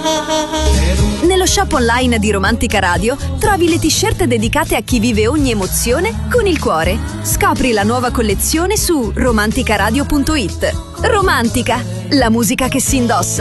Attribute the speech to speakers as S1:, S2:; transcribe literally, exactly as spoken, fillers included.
S1: Nello shop online di Romantica Radio trovi le t-shirt dedicate a chi vive ogni emozione con il cuore. Scopri la nuova collezione su romanticaradio punto it. Romantica, la musica che si indossa.